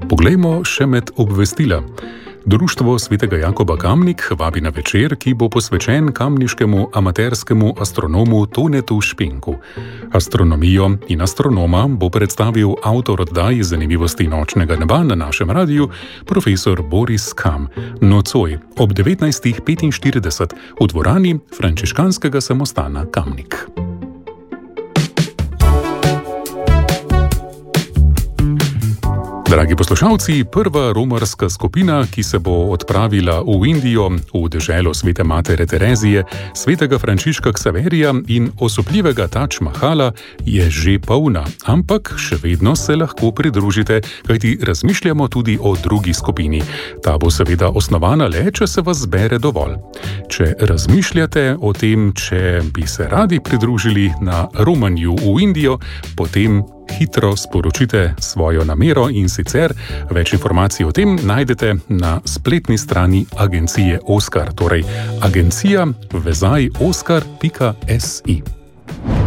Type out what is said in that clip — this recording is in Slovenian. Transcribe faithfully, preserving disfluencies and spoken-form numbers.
Poglejmo še med obvestila. Društvo svetega Jakoba Kamnik vabi na večer, ki bo posvečen kamniškemu amaterskemu astronomu Tonetu Špenku. Astronomijo in astronoma bo predstavil avtor oddaji Zanimivosti nočnega neba na našem radiju, profesor Boris Kam. Nocoj ob devetnajstih petinštirideset v dvorani Frančiškanskega samostana Kamnik. Dragi poslušalci, prva romarska skupina, ki se bo odpravila v Indijo, v deželo svete matere Terezije, svetega Frančiška Ksaverija in osupljivega Tadž Mahala, je že polna, ampak še vedno se lahko pridružite, kajti razmišljamo tudi o drugi skupini. Ta bo seveda osnovana le, če se vas zbere dovolj. Če razmišljate o tem, če bi se radi pridružili na romanju v Indijo, potem hitro sporočite svojo namero in sicer več informacij o tem najdete na spletni strani agencije Oskar, torej agencija vezaj oskar pika si.